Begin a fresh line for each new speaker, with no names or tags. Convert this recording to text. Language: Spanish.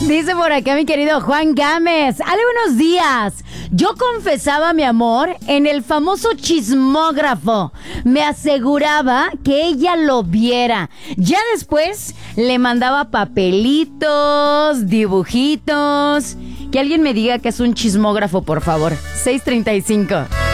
Dice por acá mi querido Juan Gámez. Ale, buenos días. Yo confesaba mi amor en el famoso chismógrafo. Me aseguraba que ella lo viera. Ya después le mandaba papelitos, dibujitos. Que alguien me diga que es un chismógrafo, por favor. 6:35.